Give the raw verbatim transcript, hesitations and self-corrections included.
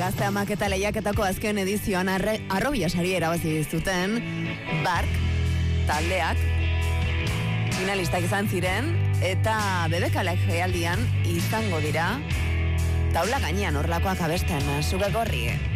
Gazte Amaketa lehiaketako azken edizioan arre, arrobia sari erabazi zuten Bark taldeak finalistak izan ziren eta bebekalek jaialdian izango dira taula gainean horlakoak abesten, Zugegorri.